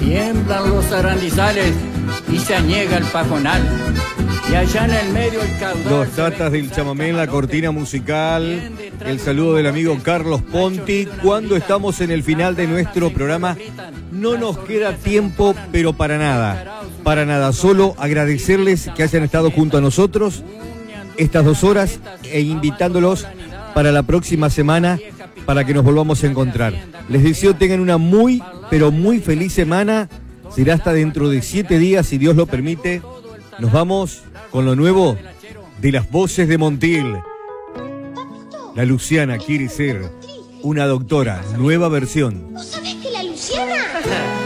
Tiemblan los arandizales y se añega el pajonal. Y allá en el medio el caudal. Los tatas del chamamé en la cortina musical. El saludo del amigo Carlos Ponti. Cuando estamos en el final de nuestro programa, no nos queda tiempo, pero para nada. Para nada. Solo agradecerles que hayan estado junto a nosotros estas 2 horas e invitándolos para la próxima semana para que nos volvamos a encontrar. Les deseo tengan una muy, pero muy feliz semana. Será hasta dentro de 7 días, si Dios lo permite. Nos vamos con lo nuevo de las voces de Montiel. La Luciana quiere ser una doctora, nueva versión. ¿Vos sabés que la Luciana